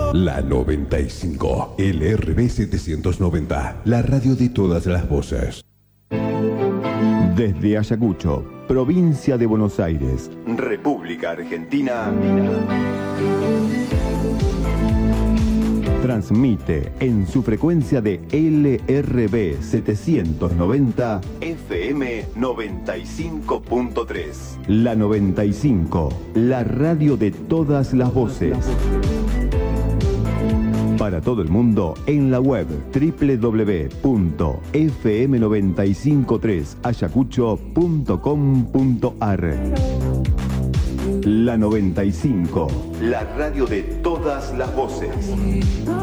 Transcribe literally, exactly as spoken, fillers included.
La noventa y cinco, L R B setecientos noventa, la radio de todas las voces. Desde Ayacucho, provincia de Buenos Aires, República Argentina, transmite en su frecuencia de L R B setecientos noventa, F M noventa y cinco punto tres. La noventa y cinco, la radio de todas las voces. Para todo el mundo en la web doble u doble u doble u punto f m noventa y cinco tres ayacucho punto com punto a r. La noventa y cinco, la radio de todas las voces.